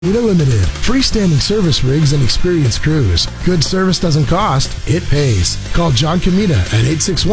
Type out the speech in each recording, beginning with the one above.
Limited. Freestanding service rigs and experienced crews. Good service doesn't cost, it pays. Call John Comita at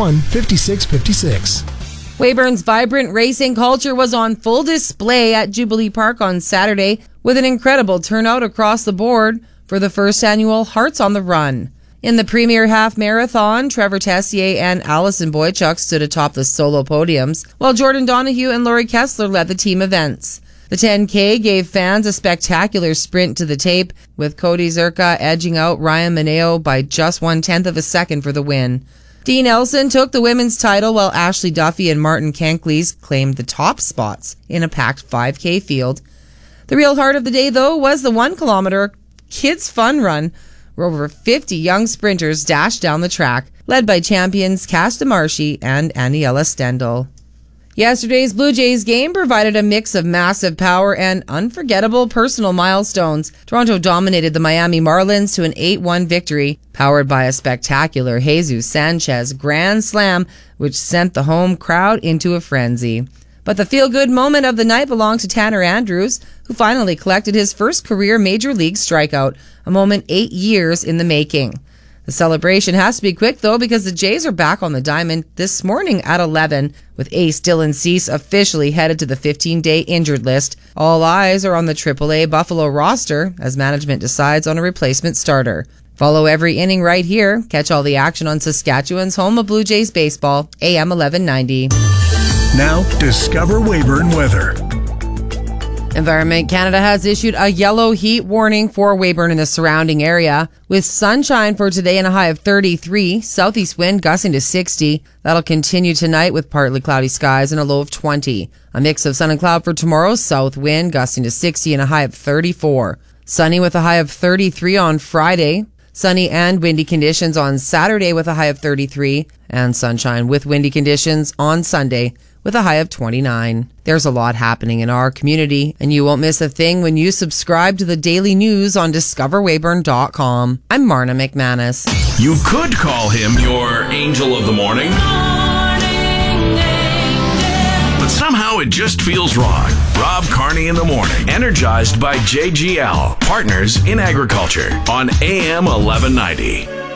861-5656. Weyburn's vibrant racing culture was on full display at Jubilee Park on Saturday with an incredible turnout across the board for the first annual Hearts on the Run. In the premier half marathon, Trevor Tessier and Allison Boychuk stood atop the solo podiums, while Jordan Donahue and Laurie Kessler led the team events. The 10K gave fans a spectacular sprint to the tape, with Cody Zerka edging out Ryan Mineo by just 1/10 of a second for the win. Dean Elson took the women's title, while Ashley Duffy and Martin Kenkleys claimed the top spots in a packed 5K field. The real heart of the day, though, was the 1-kilometer kids fun run, where over 50 young sprinters dashed down the track, led by champions Cass DeMarchi and Aniela Stendel. Yesterday's Blue Jays game provided a mix of massive power and unforgettable personal milestones. Toronto dominated the Miami Marlins to an 8-1 victory, powered by a spectacular Jesus Sanchez grand slam, which sent the home crowd into a frenzy. But the feel-good moment of the night belonged to Tanner Andrews, who finally collected his first career Major League strikeout, a moment 8 years in the making. The celebration has to be quick, though, because the Jays are back on the diamond this morning at 11, with ace Dylan Cease officially headed to the 15-day injured list. All eyes are on the AAA Buffalo roster as management decides on a replacement starter. Follow every inning right here. Catch all the action on Saskatchewan's home of Blue Jays baseball, AM 1190. Now, discover Weyburn weather. Environment Canada has issued a yellow heat warning for Weyburn and the surrounding area, with sunshine for today and a high of 33, southeast wind gusting to 60. That'll continue tonight with partly cloudy skies and a low of 20. A mix of sun and cloud for tomorrow, south wind gusting to 60 and a high of 34. Sunny with a high of 33 on Friday. Sunny and windy conditions on Saturday with a high of 33, and sunshine with windy conditions on Sunday with a high of 29. There's a lot happening in our community, and you won't miss a thing when you subscribe to the daily news on discoverweyburn.com. I'm Marna McManus. You could call him your angel of the morning, but somehow it just feels wrong. Rob Carney in the morning, energized by JGL, partners in agriculture, on AM 1190.